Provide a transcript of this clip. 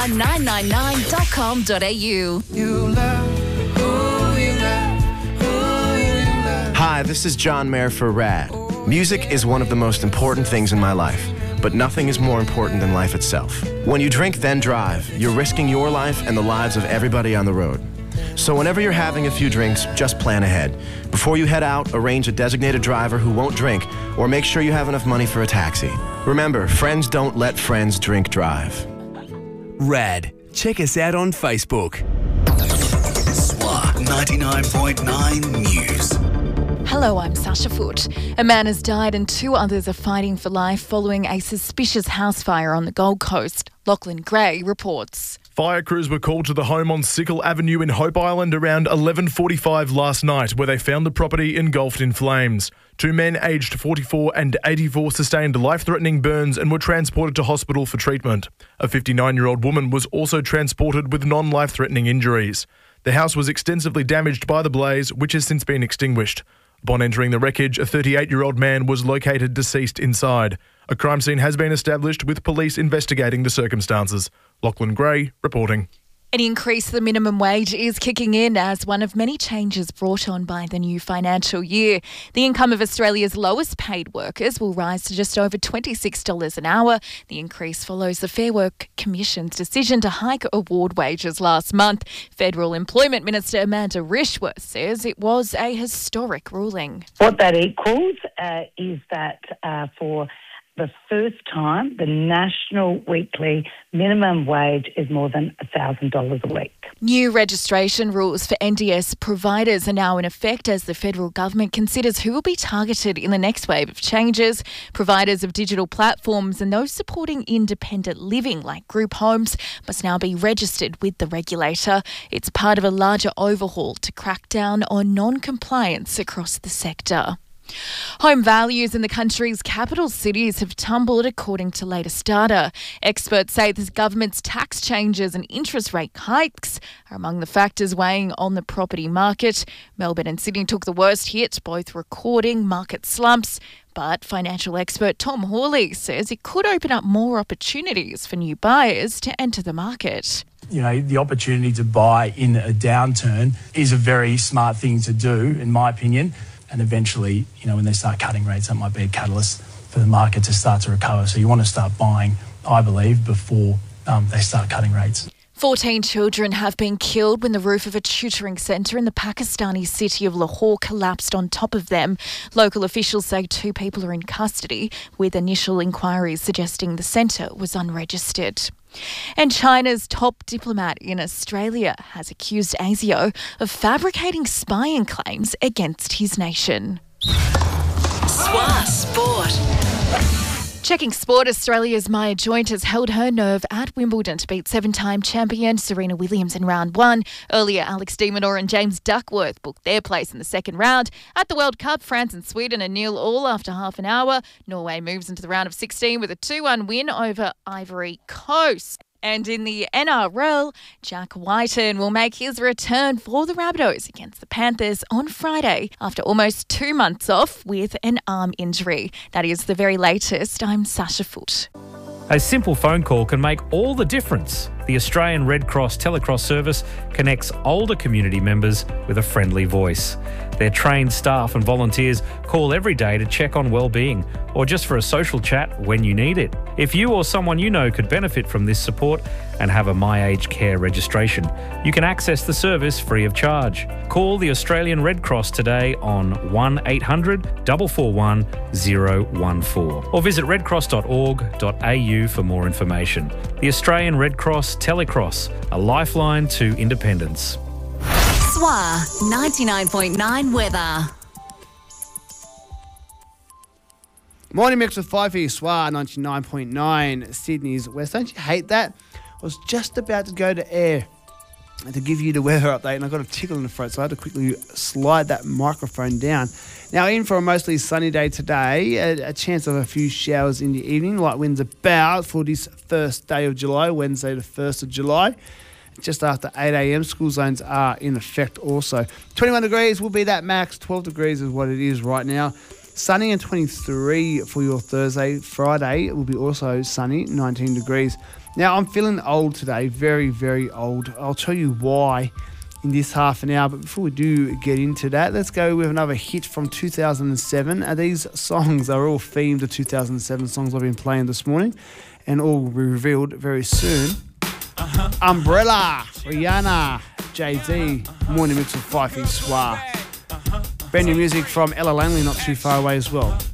swa999.com.au. Hi, this is John Mayer for RAD. Music is one of the most important things in my life, but nothing is more important than life itself. When you drink, then drive, you're risking your life and the lives of everybody on the road. So whenever you're having a few drinks, just plan ahead. Before you head out, arrange a designated driver who won't drink, or make sure you have enough money for a taxi. Remember, friends don't let friends drink drive. RAD. Check us out on Facebook. SWA 99.9 News. Hello, I'm Sasha Foote. A man has died and 2 others are fighting for life following a suspicious house fire on the Gold Coast. Lachlan Gray reports. Fire crews were called to the home on Sickle Avenue in Hope Island around 11:45 last night, where they found the property engulfed in flames. 2 men aged 44 and 84 sustained life-threatening burns and were transported to hospital for treatment. A 59-year-old woman was also transported with non-life-threatening injuries. The house was extensively damaged by the blaze, which has since been extinguished. Upon entering the wreckage, a 38-year-old man was located deceased inside. A crime scene has been established with police investigating the circumstances. Lachlan Gray reporting. An increase in the minimum wage is kicking in as one of many changes brought on by the new financial year. The income of Australia's lowest paid workers will rise to just over $26 an hour. The increase follows the Fair Work Commission's decision to hike award wages last month. Federal Employment Minister Amanda Rishwa says it was a historic ruling. What that equals is that for the first time, the national weekly minimum wage is more than $1,000 a week. New registration rules for NDS providers are now in effect as the federal government considers who will be targeted in the next wave of changes. Providers of digital platforms and those supporting independent living like group homes must now be registered with the regulator. It's part of a larger overhaul to crack down on non-compliance across the sector. Home values in the country's capital cities have tumbled according to latest data. Experts say the government's tax changes and interest rate hikes are among the factors weighing on the property market. Melbourne and Sydney took the worst hit, both recording market slumps. But financial expert Tom Hawley says it could open up more opportunities for new buyers to enter the market. You know, the opportunity to buy in a downturn is a very smart thing to do, in my opinion. And eventually, you know, when they start cutting rates, that might be a catalyst for the market to start to recover. So you want to start buying, I believe, before they start cutting rates. 14 children have been killed when the roof of a tutoring centre in the Pakistani city of Lahore collapsed on top of them. Local officials say 2 people are in custody, with initial inquiries suggesting the centre was unregistered. And China's top diplomat in Australia has accused ASIO of fabricating spying claims against his nation. SWA Sport. Checking sport, Australia's Maya Joint has held her nerve at Wimbledon to beat 7-time champion Serena Williams in round 1. Earlier, Alex de Minaur and James Duckworth booked their place in the second round. At the World Cup, France and Sweden are 0-0 after half an hour. Norway moves into the round of 16 with a 2-1 win over Ivory Coast. And in the NRL, Jack Whiten will make his return for the Rabbitohs against the Panthers on Friday after almost 2 months off with an arm injury. That is the very latest. I'm Sasha Foote. A simple phone call can make all the difference. The Australian Red Cross Telecross service connects older community members with a friendly voice. Their trained staff and volunteers call every day to check on well-being or just for a social chat when you need it. If you or someone you know could benefit from this support and have a My Aged Care registration, you can access the service free of charge. Call the Australian Red Cross today on 1800 441 014 or visit redcross.org.au for more information. The Australian Red Cross Telecross, a lifeline to independence. SWA 99.9 weather. Morning mix with 5 for you, SWA 99.9 Sydney's West. Don't you hate that? I was just about to go to air to give you the weather update and I got a tickle in the throat, so I had to quickly slide that microphone down. Now, in for a mostly sunny day today, a chance of a few showers in the evening, light winds about for this first day of July, Wednesday the 1st of July. Just after 8 a.m, school zones are in effect also. 21 degrees will be that max, 12 degrees is what it is right now. Sunny and 23 for your Thursday. Friday will be also sunny, 19 degrees. Now, I'm feeling old today, very, very old. I'll tell you why in this half an hour, but before we do get into that, let's go with another hit from 2007. These songs are all themed to 2007 songs I've been playing this morning, and all will be revealed very soon. Umbrella, Rihanna, Jay-Z, Morning Mix with Fifey Swar. Brand new music from Ella Langley, not too far away as well.